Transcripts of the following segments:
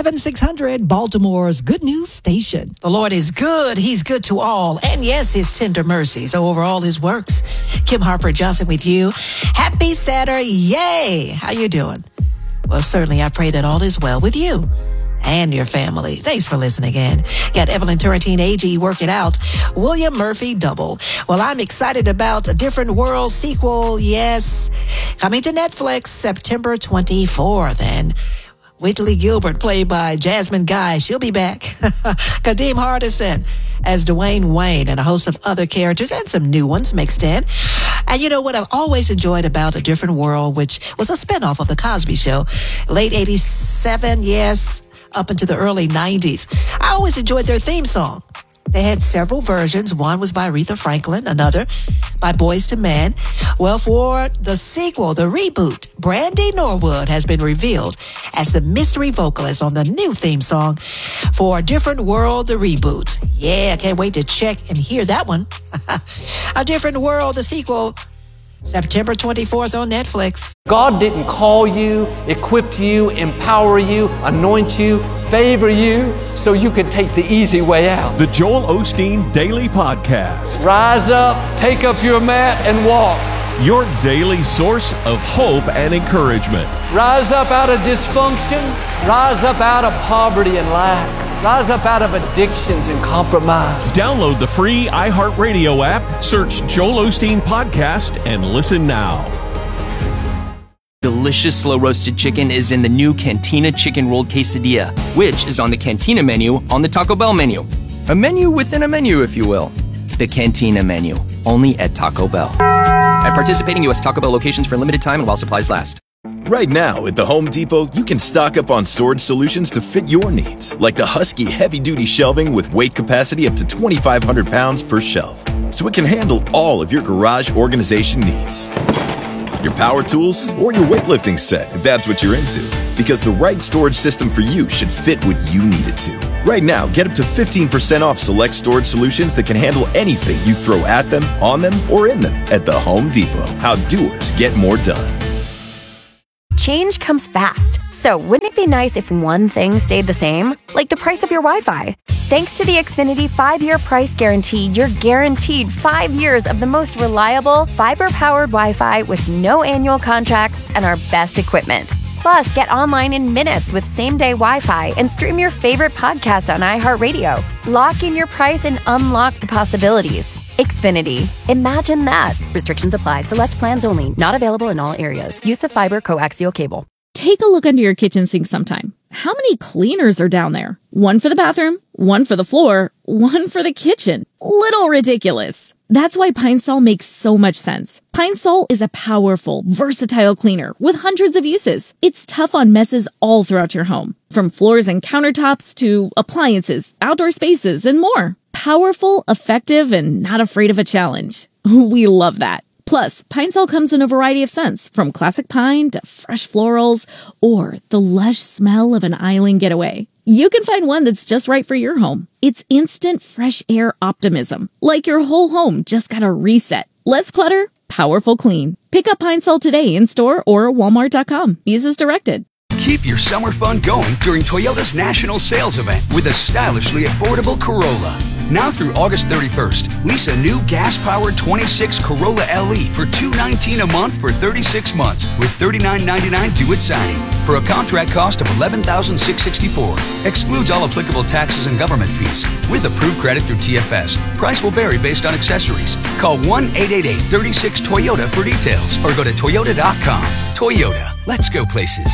Heaven 600, Baltimore's good news station. The Lord is good. He's good to all. And yes, his tender mercies over all his works. Kim Harper Johnson with you. Happy Saturday. Yay. How you doing? Well, certainly I pray that all is well with you and your family. Thanks for listening again. Got Evelyn Turrentine, AG, Work It Out. William Murphy, Double. Well, I'm excited about A Different World sequel. Yes. Coming to Netflix September 24th. And Whitley Gilbert, played by Jasmine Guy. She'll be back. Kadeem Hardison as Dwayne Wayne, and a host of other characters and some new ones mixed in. And you know what I've always enjoyed about A Different World, which was a spinoff of The Cosby Show, late 87, yes, up into the early 90s. I always enjoyed their theme song. They had several versions. One was by Aretha Franklin, another by Boyz II Men. Well, for the sequel, the reboot, Brandy Norwood has been revealed as the mystery vocalist on the new theme song for A Different World, the reboot. Yeah, I can't wait to check and hear that one. A Different World, the sequel, September 24th on Netflix. God didn't call you, equip you, empower you, anoint you, favor you so you could take the easy way out. The Joel Osteen Daily Podcast. Rise up, take up your mat, and walk. Your daily source of hope and encouragement. Rise up out of dysfunction. Rise up out of poverty and lack. Rise up out of addictions and compromise. Download the free iHeartRadio app, search Joel Osteen Podcast, and listen now. Delicious slow-roasted chicken is in the new Cantina Chicken Rolled Quesadilla, which is on the Cantina menu on the Taco Bell menu. A menu within a menu, if you will. The Cantina menu, only at Taco Bell. At participating U.S. Taco Bell locations for a limited time and while supplies last. Right now, at the Home Depot, you can stock up on storage solutions to fit your needs, like the Husky heavy-duty shelving with weight capacity up to 2,500 pounds per shelf, so it can handle all of your garage organization needs. Your power tools, or your weightlifting set, if that's what you're into, because the right storage system for you should fit what you need it to. Right now, get up to 15% off select storage solutions that can handle anything you throw at them, on them, or in them at the Home Depot. How doers get more done. Change comes fast, so wouldn't it be nice if one thing stayed the same? Like the price of your Wi-Fi. Thanks to the Xfinity 5-year price guarantee, you're guaranteed 5 years of the most reliable, fiber-powered Wi-Fi with no annual contracts and our best equipment. Plus, get online in minutes with same-day Wi-Fi and stream your favorite podcast on iHeartRadio. Lock in your price and unlock the possibilities. Xfinity. Imagine that. Restrictions apply. Select plans only. Not available in all areas. Use of fiber coaxial cable. Take a look under your kitchen sink sometime. How many cleaners are down there? One for the bathroom, one for the floor, one for the kitchen. Little ridiculous. That's why Pine Sol makes so much sense. Pine Sol is a powerful, versatile cleaner with hundreds of uses. It's tough on messes all throughout your home, from floors and countertops to appliances, outdoor spaces, and more. Powerful, effective, and not afraid of a challenge. We love that. Plus, Pine Sol comes in a variety of scents, from classic pine to fresh florals, or the lush smell of an island getaway. You can find one that's just right for your home. It's instant fresh air optimism, like your whole home just got a reset. Less clutter, powerful clean. Pick up Pine Sol today in store or walmart.com. Use as directed. Keep your summer fun going during Toyota's national sales event with a stylishly affordable Corolla. Now through August 31st, lease a new gas-powered 26 Corolla LE for $219 a month for 36 months with $39.99 due at signing for a contract cost of $11,664. Excludes all applicable taxes and government fees. With approved credit through TFS, price will vary based on accessories. Call 1-888-36-TOYOTA for details or go to Toyota.com. Toyota, let's go places.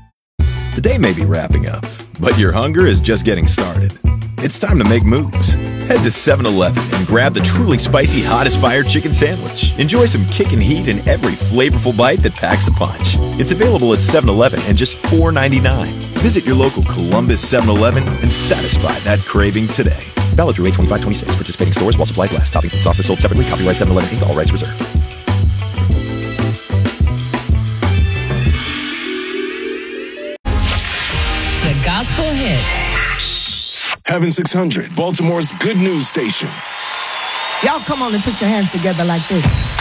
The day may be wrapping up, but your hunger is just getting started. It's time to make moves. Head to 7-Eleven and grab the truly spicy Hottest Fire Chicken Sandwich. Enjoy some kickin' heat in every flavorful bite that packs a punch. It's available at 7-Eleven and just $4.99. Visit your local Columbus 7-Eleven and satisfy that craving today. Valid through 8/25/26. Participating stores while supplies last. Toppings and sauces sold separately. Copyright 7-Eleven Inc. All rights reserved. The Gospel Hit. Heaven 600, Baltimore's good news station. Y'all come on and put your hands together like this.